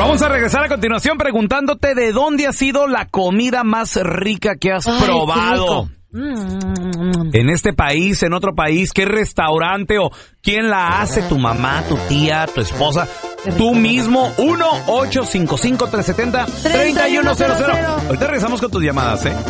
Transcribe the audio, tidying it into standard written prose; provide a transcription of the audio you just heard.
Vamos a regresar a continuación preguntándote de dónde ha sido la comida más rica que has probado. En este país, en otro país, ¿qué restaurante o quién la hace? ¿Tu mamá, tu tía, tu esposa? Tú mismo, 1-855-370-3100. Ahorita regresamos con tus llamadas,